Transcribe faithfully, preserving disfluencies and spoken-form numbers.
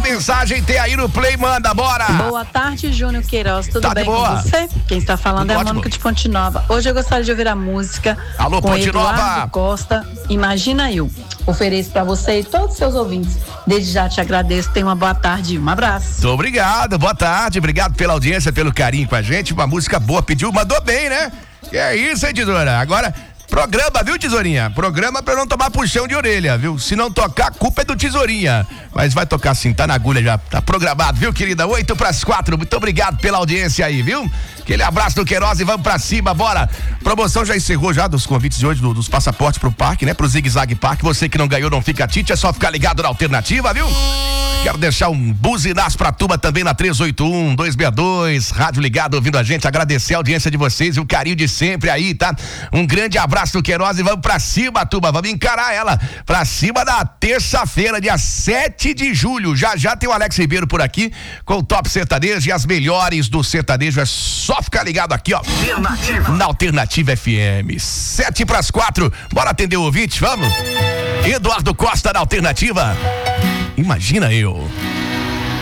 mensagem tem aí no Play, manda, bora! Boa tarde, Júnior Queiroz, tudo tá bem com você? Quem está falando tudo é a ótimo. Mônica de Ponte Nova. Hoje eu gostaria de ouvir a música Alô, com Ponte Eduardo Nova. Costa, Imagina Eu. Ofereço para você e todos os seus ouvintes. Desde já te agradeço, tenha uma boa tarde e um abraço. Muito obrigado, boa tarde, obrigado pela audiência, pelo carinho com a gente, uma música boa, pediu, mandou bem, né? Que é isso, hein, tesoura? Agora, programa, viu, tesourinha? Programa pra não tomar puxão de orelha, viu? Se não tocar, a culpa é do tesourinha. Mas vai tocar sim, tá na agulha já, tá programado, viu, querida? Oito pras quatro, muito obrigado pela audiência aí, viu? Aquele abraço do Queiroz e vamos pra cima, bora! Promoção já encerrou já dos convites de hoje, do, dos passaportes pro parque, né? Pro Zig Zag Park. Você que não ganhou, não fica tite, é só ficar ligado na alternativa, viu? Quero deixar um buzinaço pra turma também na três oito um, dois seis dois, rádio ligado, ouvindo a gente, agradecer a audiência de vocês e o carinho de sempre aí, tá? Um grande abraço do Queiroz e vamos pra cima, turma, vamos encarar ela pra cima da terça-feira, dia sete de julho. Já já tem o Alex Ribeiro por aqui com o Top Sertanejo e as melhores do sertanejo. É só ficar ligado aqui, ó. Alternativa. Na Alternativa F M. Sete pras quatro. Bora atender o ouvinte, vamos? Eduardo Costa na Alternativa. Imagina Eu.